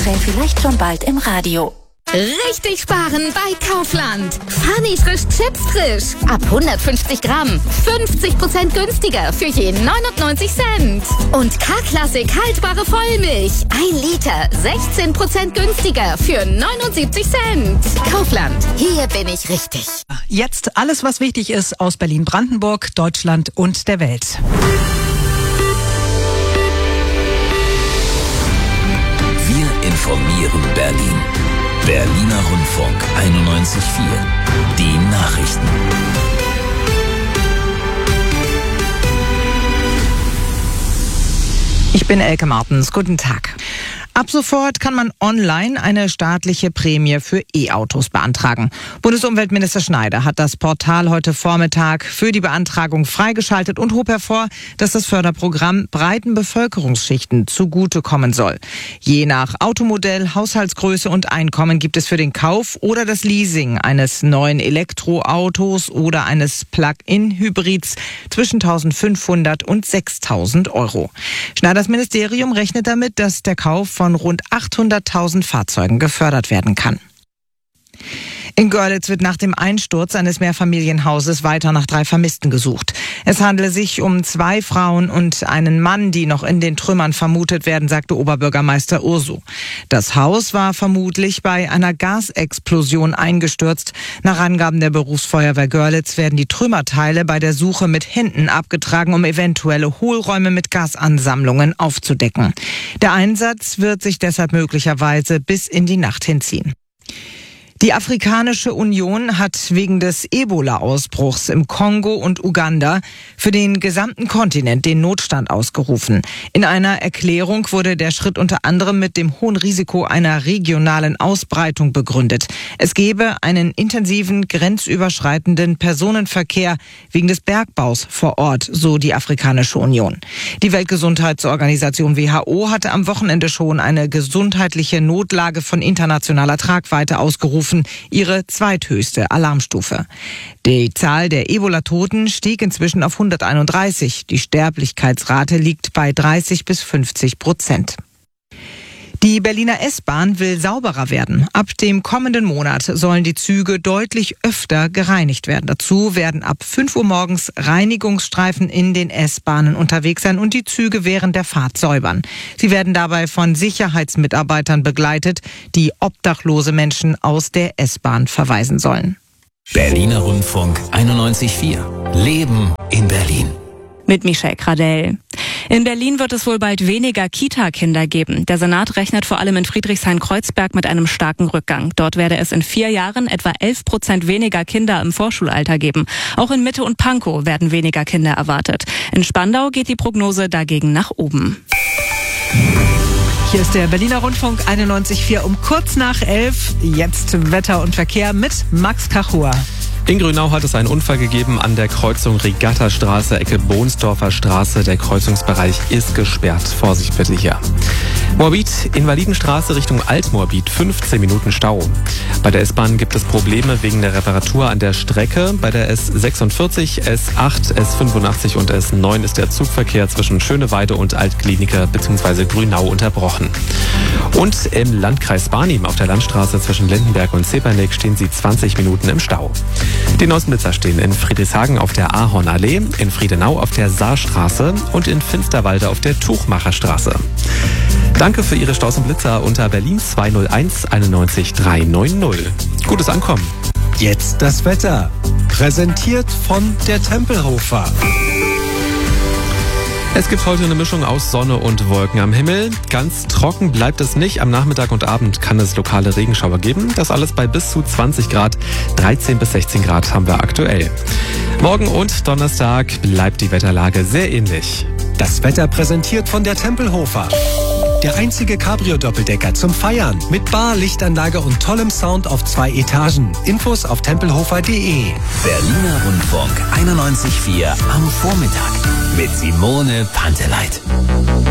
Vielleicht schon bald im Radio. Richtig sparen bei Kaufland. Funny frisch Chips frisch. Ab 150 Gramm. 50% günstiger für je 99 Cent. Und K-Klassik haltbare Vollmilch. 1 Liter. 16% günstiger für 79 Cent. Kaufland. Hier bin ich richtig. Jetzt alles, was wichtig ist aus Berlin-Brandenburg, Deutschland und der Welt. Wir informieren Berlin. Berliner Rundfunk 91.4. Die Nachrichten. Ich bin Elke Martens. Guten Tag. Ab sofort kann man online eine staatliche Prämie für E-Autos beantragen. Bundesumweltminister Schneider hat das Portal heute Vormittag für die Beantragung freigeschaltet und hob hervor, dass das Förderprogramm breiten Bevölkerungsschichten zugutekommen soll. Je nach Automodell, Haushaltsgröße und Einkommen gibt es für den Kauf oder das Leasing eines neuen Elektroautos oder eines Plug-in-Hybrids zwischen 1.500 und 6.000 Euro. Schneiders Ministerium rechnet damit, dass der Kauf von rund 800.000 Fahrzeugen gefördert werden kann. In Görlitz wird nach dem Einsturz eines Mehrfamilienhauses weiter nach 3 Vermissten gesucht. Es handele sich um 2 Frauen und einen Mann, die noch in den Trümmern vermutet werden, sagte Oberbürgermeister Ursu. Das Haus war vermutlich bei einer Gasexplosion eingestürzt. Nach Angaben der Berufsfeuerwehr Görlitz werden die Trümmerteile bei der Suche mit Händen abgetragen, um eventuelle Hohlräume mit Gasansammlungen aufzudecken. Der Einsatz wird sich deshalb möglicherweise bis in die Nacht hinziehen. Die Afrikanische Union hat wegen des Ebola-Ausbruchs im Kongo und Uganda für den gesamten Kontinent den Notstand ausgerufen. In einer Erklärung wurde der Schritt unter anderem mit dem hohen Risiko einer regionalen Ausbreitung begründet. Es gebe einen intensiven, grenzüberschreitenden Personenverkehr wegen des Bergbaus vor Ort, so die Afrikanische Union. Die Weltgesundheitsorganisation WHO hatte am Wochenende schon eine gesundheitliche Notlage von internationaler Tragweite ausgerufen, ihre zweithöchste Alarmstufe. Die Zahl der Ebola-Toten stieg inzwischen auf 131. Die Sterblichkeitsrate liegt bei 30-50%. Die Berliner S-Bahn will sauberer werden. Ab dem kommenden Monat sollen die Züge deutlich öfter gereinigt werden. Dazu werden ab 5 Uhr morgens Reinigungsstreifen in den S-Bahnen unterwegs sein und die Züge während der Fahrt säubern. Sie werden dabei von Sicherheitsmitarbeitern begleitet, die obdachlose Menschen aus der S-Bahn verweisen sollen. Berliner Rundfunk 91.4. Leben in Berlin. Mit Michelle Gradell. In Berlin wird es wohl bald weniger Kita-Kinder geben. Der Senat rechnet vor allem in Friedrichshain-Kreuzberg mit einem starken Rückgang. Dort werde es in 4 Jahren etwa 11% weniger Kinder im Vorschulalter geben. Auch in Mitte und Pankow werden weniger Kinder erwartet. In Spandau geht die Prognose dagegen nach oben. Hier ist der Berliner Rundfunk 91.4 um kurz nach 11. Jetzt Wetter und Verkehr mit Max Kachur. In Grünau hat es einen Unfall gegeben an der Kreuzung Regattastraße, Ecke Bohnsdorfer Straße. Der Kreuzungsbereich ist gesperrt. Vorsicht bitte hier. Moabit, Invalidenstraße Richtung Altmoabit, 15 Minuten Stau. Bei der S-Bahn gibt es Probleme wegen der Reparatur an der Strecke. Bei der S46, S8, S85 und S9 ist der Zugverkehr zwischen Schöneweide und Altklinike bzw. Grünau unterbrochen. Und im Landkreis Barnim auf der Landstraße zwischen Lindenberg und Zepernick stehen sie 20 Minuten im Stau. Die neuesten Blitzer stehen in Friedrichshagen auf der Ahornallee, in Friedenau auf der Saarstraße und in Finsterwalde auf der Tuchmacherstraße. Danke für Ihre Staus und Blitzer unter Berlin 201 91 390. Gutes Ankommen. Jetzt das Wetter. Präsentiert von der Tempelhofer. Es gibt heute eine Mischung aus Sonne und Wolken am Himmel. Ganz trocken bleibt es nicht. Am Nachmittag und Abend kann es lokale Regenschauer geben. Das alles bei bis zu 20 Grad. 13 bis 16 Grad haben wir aktuell. Morgen und Donnerstag bleibt die Wetterlage sehr ähnlich. Das Wetter präsentiert von der Tempelhofer. Der einzige Cabrio-Doppeldecker zum Feiern. Mit Bar, Lichtanlage und tollem Sound auf 2 Etagen. Infos auf tempelhofer.de. Berliner Rundfunk 91.4 am Vormittag mit Simone Panteleit.